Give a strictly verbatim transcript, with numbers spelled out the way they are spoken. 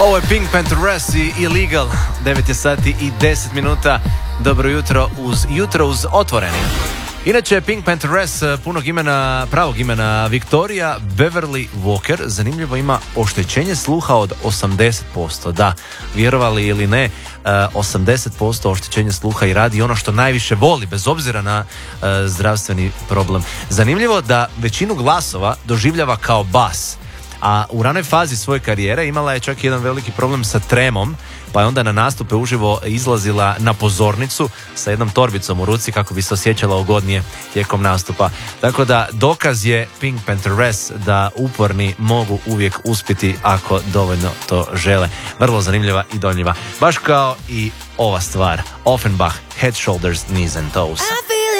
Ovo je Pink Pantheress i Illegal. devet je sati i deset minuta. Dobro jutro uz jutro uz otvoreni. Inače, Pink Pantheress punog imena, pravog imena Victoria Beverly Walker, zanimljivo, ima oštećenje sluha od osamdeset posto. Da, vjerovali ili ne, osamdeset posto oštećenje sluha i radi ono što najviše voli, bez obzira na uh, zdravstveni problem. Zanimljivo da većinu glasova doživljava kao bas, a u ranoj fazi svoje karijere imala je čak jedan veliki problem sa tremom, pa je onda na nastupe uživo izlazila na pozornicu sa jednom torbicom u ruci kako bi se osjećala ugodnije tijekom nastupa. Tako da dokaz je Pink Pantheress da uporni mogu uvijek uspjeti ako dovoljno to žele. Vrlo zanimljiva i dojmljiva. Baš kao i ova stvar. Offenbach, Head, Shoulders, Knees and Toes.